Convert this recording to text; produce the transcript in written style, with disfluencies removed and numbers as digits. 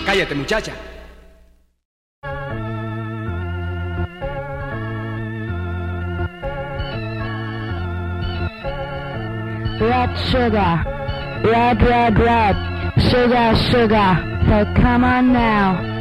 cállate, muchacha. Red sugar, red, red, red, sugar, sugar. So come on now.